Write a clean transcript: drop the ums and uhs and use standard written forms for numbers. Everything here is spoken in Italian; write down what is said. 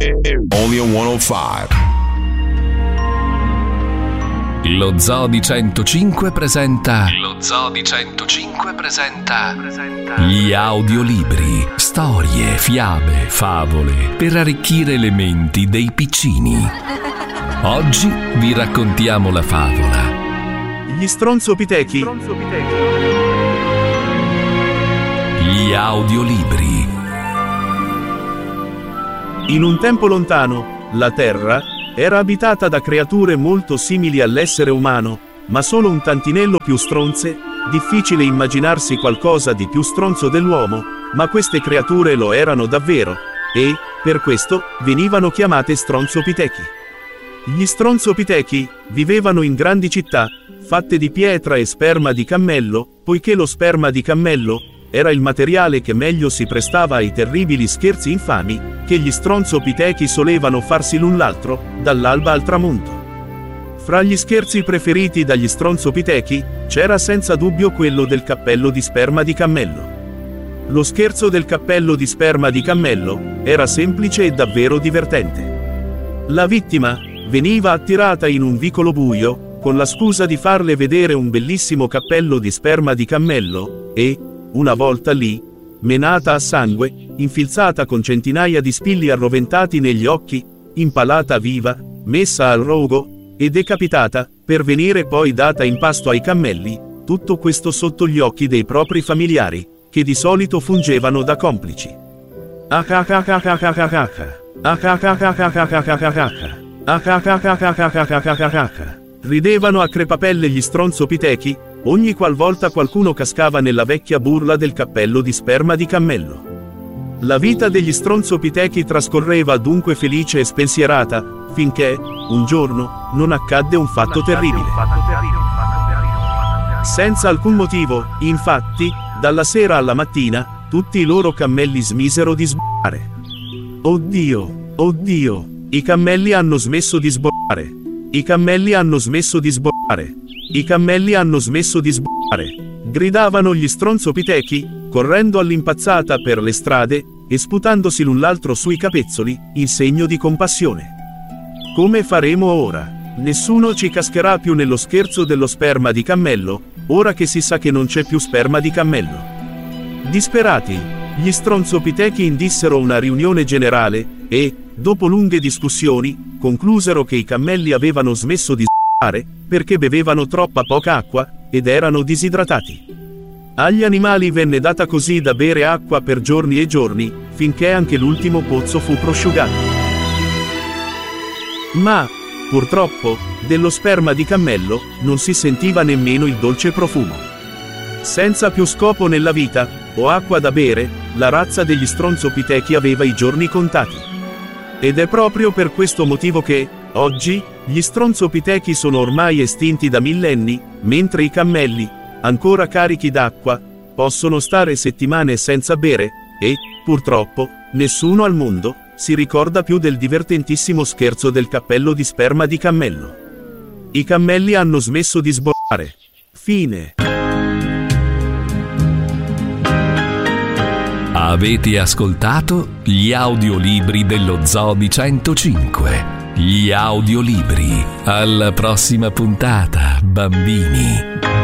Only on 105. Lo Zoo di 105 presenta gli audiolibri, storie, fiabe, favole per arricchire le menti dei piccini. Oggi vi raccontiamo la favola Gli stronzopitechi. Gli audiolibri. In un tempo lontano, la Terra era abitata da creature molto simili all'essere umano, ma solo un tantinello più stronze. Difficile immaginarsi qualcosa di più stronzo dell'uomo, ma queste creature lo erano davvero, e, per questo, venivano chiamate stronzopitechi. Gli stronzopitechi vivevano in grandi città, fatte di pietra e sperma di cammello, poiché lo sperma di cammello era il materiale che meglio si prestava ai terribili scherzi infami che gli stronzopitechi solevano farsi l'un l'altro, dall'alba al tramonto. Fra gli scherzi preferiti dagli stronzopitechi c'era senza dubbio quello del cappello di sperma di cammello. Lo scherzo del cappello di sperma di cammello era semplice e davvero divertente. La vittima veniva attirata in un vicolo buio, con la scusa di farle vedere un bellissimo cappello di sperma di cammello, e, una volta lì, menata a sangue, infilzata con centinaia di spilli arroventati negli occhi, impalata viva, messa al rogo, e decapitata, per venire poi data in pasto ai cammelli, tutto questo sotto gli occhi dei propri familiari, che di solito fungevano da complici. Ridevano a crepapelle gli stronzopitechi ogni qualvolta qualcuno cascava nella vecchia burla del cappello di sperma di cammello. La vita degli stronzopitechi trascorreva dunque felice e spensierata, finché, un giorno, non accadde un fatto terribile. Senza alcun motivo, infatti, dalla sera alla mattina, tutti i loro cammelli smisero di sbollare. Oddio, oddio, i cammelli hanno smesso di sbollare. I cammelli hanno smesso di sbollare. I cammelli hanno smesso di sbollare. Gridavano gli stronzopitechi, correndo all'impazzata per le strade, e sputandosi l'un l'altro sui capezzoli, in segno di compassione. Come faremo ora? Nessuno ci cascherà più nello scherzo dello sperma di cammello, ora che si sa che non c'è più sperma di cammello. Disperati, gli stronzopitechi indissero una riunione generale, e, dopo lunghe discussioni, conclusero che i cammelli avevano smesso di sbollare, perché bevevano troppa poca acqua, ed erano disidratati. Agli animali venne data così da bere acqua per giorni e giorni, finché anche l'ultimo pozzo fu prosciugato. Ma, purtroppo, dello sperma di cammello non si sentiva nemmeno il dolce profumo. Senza più scopo nella vita, o acqua da bere, la razza degli stronzopitechi aveva i giorni contati. Ed è proprio per questo motivo che, oggi, gli stronzopitechi sono ormai estinti da millenni, mentre i cammelli, ancora carichi d'acqua, possono stare settimane senza bere, e, purtroppo, nessuno al mondo si ricorda più del divertentissimo scherzo del cappello di sperma di cammello. I cammelli hanno smesso di sbollare. Fine. Avete ascoltato gli audiolibri dello Zoo di 105. Gli audiolibri. Alla prossima puntata, bambini.